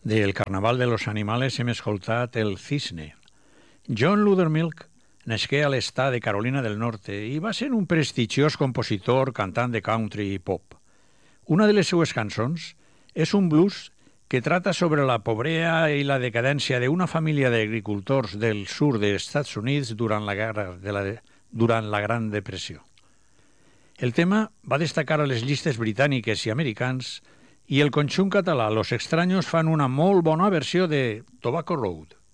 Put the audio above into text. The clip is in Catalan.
Del Carnaval de los Animales hem escoltat El Cisne. John Loudermilk nasqué a l'estat de Carolina del Norte i va ser un prestigiós compositor, cantant de country i pop. Una de les seues cançons és un blues que trata sobre la pobresa i la decadència d'una família d'agricultors del sud dels Estats Units durant la Gran Depressió. El tema va destacar a les llistes britàniques i americans i el conjunt català Los Extraños fan una molt bona versió de Tobacco Road.